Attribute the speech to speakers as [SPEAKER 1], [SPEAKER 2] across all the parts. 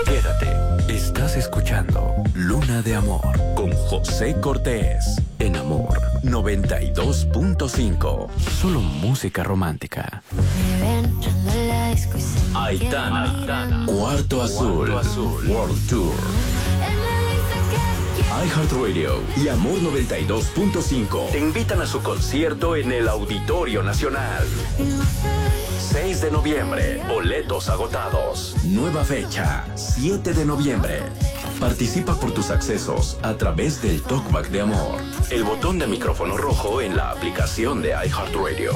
[SPEAKER 1] Quédate, estás escuchando Luna de Amor con José Cortés en Amor 92.5. Solo música romántica. Aitana, Cuarto Azul, World Tour. iHeartRadio y Amor 92.5 te invitan a su concierto en el Auditorio Nacional. 6 de noviembre, boletos agotados. Nueva fecha, 7 de noviembre. Participa por tus accesos a través del Talkback de Amor, el botón de micrófono rojo en la aplicación de iHeartRadio.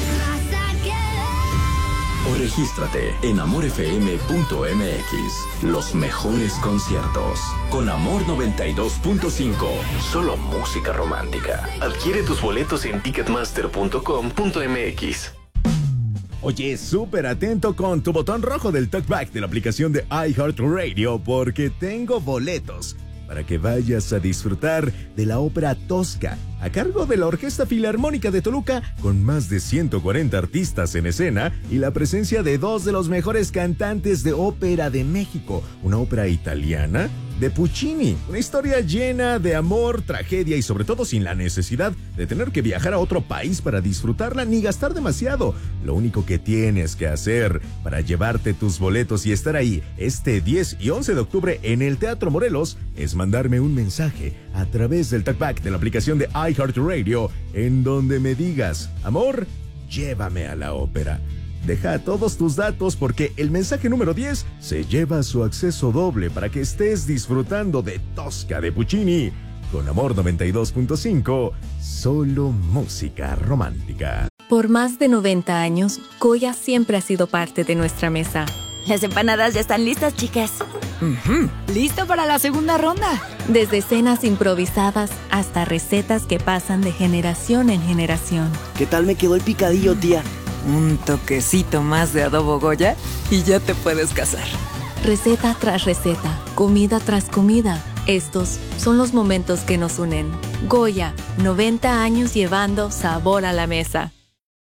[SPEAKER 1] O regístrate en amorfm.mx. Los mejores conciertos con Amor 92.5. Solo música romántica. Adquiere tus boletos en ticketmaster.com.mx.
[SPEAKER 2] Oye, súper atento con tu botón rojo del talkback de la aplicación de iHeartRadio porque tengo boletos para que vayas a disfrutar de la ópera Tosca a cargo de la Orquesta Filarmónica de Toluca con más de 140 artistas en escena y la presencia de dos de los mejores cantantes de ópera de México, una ópera italiana de Puccini, una historia llena de amor, tragedia y sobre todo sin la necesidad de tener que viajar a otro país para disfrutarla ni gastar demasiado. Lo único que tienes que hacer para llevarte tus boletos y estar ahí este 10 y 11 de octubre en el Teatro Morelos es mandarme un mensaje a través del talkback de la aplicación de iHeartRadio en donde me digas, amor, llévame a la ópera. Deja todos tus datos porque el mensaje número 10 se lleva su acceso doble para que estés disfrutando de Tosca de Puccini. Con Amor 92.5, solo música romántica.
[SPEAKER 3] Por más de 90 años, Goya siempre ha sido parte de nuestra mesa.
[SPEAKER 4] Las empanadas ya están listas, chicas.
[SPEAKER 5] ¡Listo para la segunda ronda!
[SPEAKER 3] Desde cenas improvisadas hasta recetas que pasan de generación en generación.
[SPEAKER 6] ¿Qué tal me quedó el picadillo, tía?
[SPEAKER 5] Un toquecito más de adobo Goya y ya te puedes casar.
[SPEAKER 3] Receta tras receta, comida tras comida. Estos son los momentos que nos unen. Goya, 90 años llevando sabor a la mesa.